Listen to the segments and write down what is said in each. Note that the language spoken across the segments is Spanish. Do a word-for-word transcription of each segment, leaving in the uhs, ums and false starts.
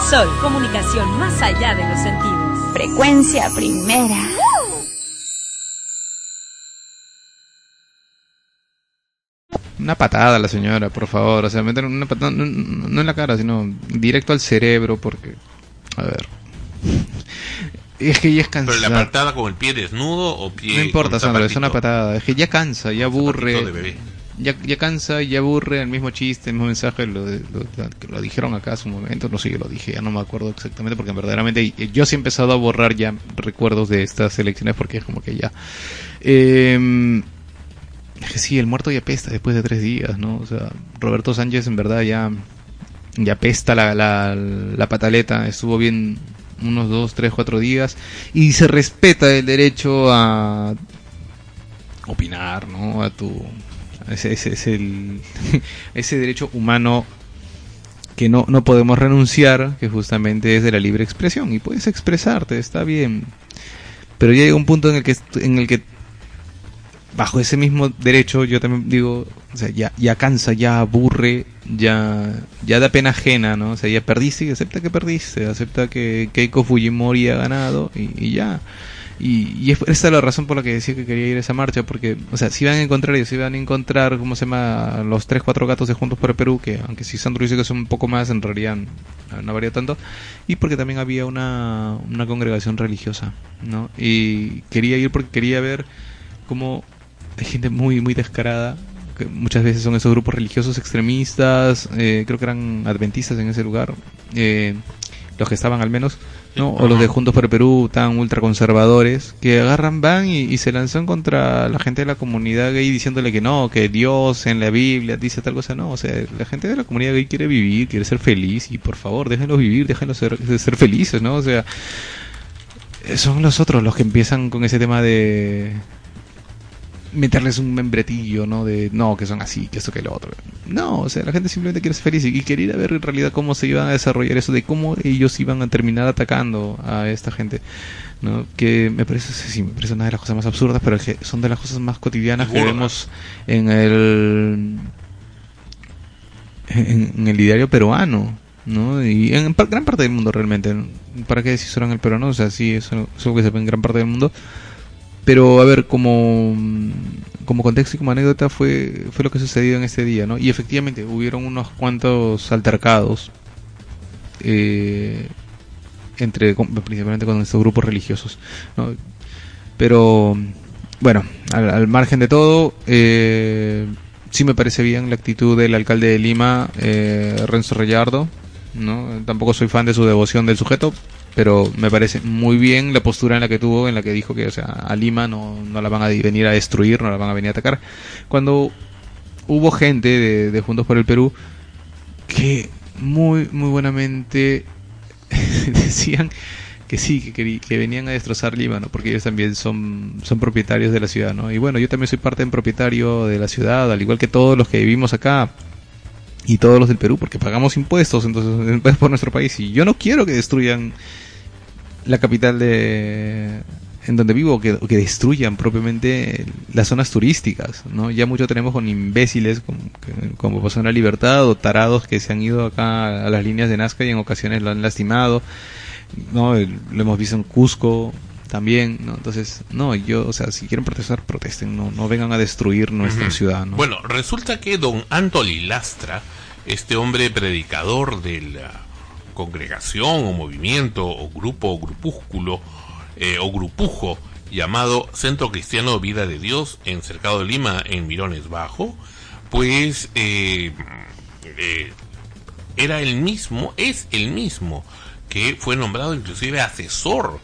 Sol, comunicación más allá de los sentidos. Frecuencia primera. Una patada a la señora, por favor. O sea, meter una patada, no, no en la cara, sino directo al cerebro, porque... A ver... Es que ya es cansada. ¿Pero la patada con el pie desnudo o pie...? No importa, Sandra, es una patada. Es que ya cansa, ya aburre. Ya, ya cansa, ya aburre el mismo chiste, el mismo mensaje. Lo, lo, lo, lo dijeron acá hace un momento. No sé, yo lo dije, ya no me acuerdo exactamente. Porque verdaderamente yo sí he empezado a borrar ya recuerdos de estas elecciones. Porque es como que ya... Eh... Es que sí, el muerto ya pesta después de tres días, ¿no? O sea, Roberto Sánchez en verdad ya ya pesta la, la, la pataleta. Estuvo bien unos dos, tres, cuatro días y se respeta el derecho a opinar, ¿no? A tu ese, ese es el ese derecho humano que no no podemos renunciar, que justamente es de la libre expresión, y puedes expresarte, está bien, pero ya llega un punto en el que en el que bajo ese mismo derecho, yo también digo, o sea, ya, ya cansa, ya aburre, ya, ya da pena ajena, ¿no? O sea, ya perdiste y acepta que perdiste, acepta que Keiko Fujimori ha ganado y, y ya. Y, y esa es la razón por la que decía que quería ir a esa marcha, porque, o sea, si van a encontrar ellos, si van a encontrar, ¿cómo se llama? Los tres, cuatro gatos de Juntos por el Perú, que aunque sí Sandro dice que son un poco más, en realidad no, no varía tanto, y porque también había una, una congregación religiosa, ¿no? Y quería ir porque quería ver cómo hay gente muy muy descarada, que muchas veces son esos grupos religiosos extremistas, eh, creo que eran adventistas en ese lugar, eh, los que estaban al menos, ¿no? O los de Juntos por el Perú, tan ultraconservadores, que agarran, van y, y se lanzan contra la gente de la comunidad gay diciéndole que no, que Dios en la Biblia dice tal cosa. No, o sea, la gente de la comunidad gay quiere vivir, quiere ser feliz, y por favor, déjenlos vivir, déjenlos ser, ser felices, ¿no? O sea, son los otros los que empiezan con ese tema de meterles un membretillo, ¿no? De, no, que son así, que esto, que lo otro. No, o sea, la gente simplemente quiere ser feliz y quería ver en realidad cómo se iban a desarrollar eso, de cómo ellos iban a terminar atacando a esta gente, ¿no? Que me parece, sí, me parece una de las cosas más absurdas, pero que son de las cosas más cotidianas que vemos en el en, en el ideario peruano, ¿no? Y en gran parte del mundo realmente. ¿Para qué decir solo en el peruano? O sea, sí, eso es algo que se ve en gran parte del mundo. Pero a ver, como como contexto y como anécdota fue fue lo que sucedió en este día, ¿no? Y efectivamente hubieron unos cuantos altercados eh, entre principalmente con estos grupos religiosos, ¿no? Pero bueno, al, al margen de todo, eh, sí me parece bien la actitud del alcalde de Lima, eh, Renzo Reyardo, ¿no? Tampoco soy fan de su devoción del sujeto, pero me parece muy bien la postura en la que tuvo, en la que dijo que, o sea, a Lima no, no la van a venir a destruir, no la van a venir a atacar. Cuando hubo gente de, de Juntos por el Perú que muy muy buenamente decían que sí, que, que, que venían a destrozar Lima, ¿no? Porque ellos también son, son propietarios de la ciudad, ¿no? Y bueno, yo también soy parte de un propietario de la ciudad, al igual que todos los que vivimos acá y todos los del Perú, porque pagamos impuestos, entonces por nuestro país, y yo no quiero que destruyan la capital de en donde vivo, que, que destruyan propiamente las zonas turísticas, ¿no? Ya mucho tenemos con imbéciles como, como pasó en La Libertad, o tarados que se han ido acá a las líneas de Nazca y en ocasiones lo han lastimado, ¿no? Lo hemos visto en Cusco también, ¿no? Entonces, no, yo, o sea, si quieren protestar, protesten, no, no vengan a destruir nuestra uh-huh. ciudad, ¿no? Bueno, resulta que don Antoli Lastra, este hombre predicador de la congregación o movimiento o grupo o grupúsculo eh, o grupujo llamado Centro Cristiano Vida de Dios en Cercado de Lima, en Mirones Bajo, pues eh, eh, era el mismo, es el mismo que fue nombrado inclusive asesor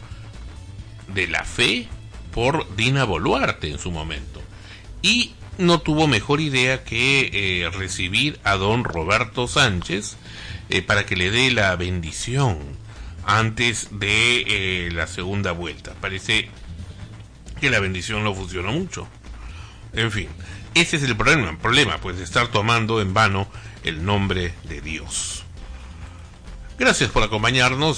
de la fe por Dina Boluarte en su momento, y no tuvo mejor idea que eh, recibir a don Roberto Sánchez eh, para que le dé la bendición antes de eh, la segunda vuelta. Parece que la bendición no funcionó mucho. En fin, ese es el problema, el problema pues de estar tomando en vano el nombre de Dios. Gracias por acompañarnos.